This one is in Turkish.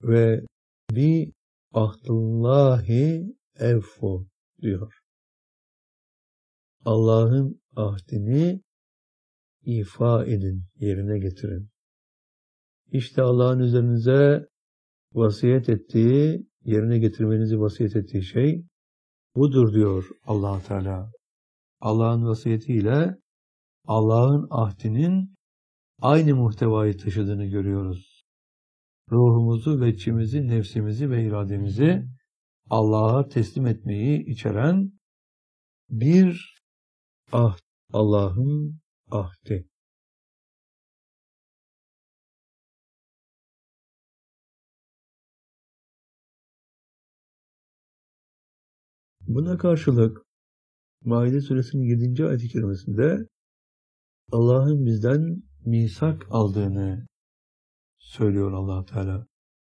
ve bi ahdillahi evfu diyor. Allah'ın ahdini ifa edin, yerine getirin. İşte Allah'ın üzerinize vasiyet ettiği, yerine getirmenizi vasiyet ettiği şey budur diyor Allah Teala. Allah'ın vasiyetiyle Allah'ın ahdinin aynı muhtevayı taşıdığını görüyoruz. Ruhumuzu ve içimizi, nefsimizi ve irademizi Allah'a teslim etmeyi içeren bir ahd, Allah'ın ahdi. Buna karşılık Maide suresinin 7. ayet-i kerimesinde Allah'ın bizden misak aldığını söylüyor Allah Teala.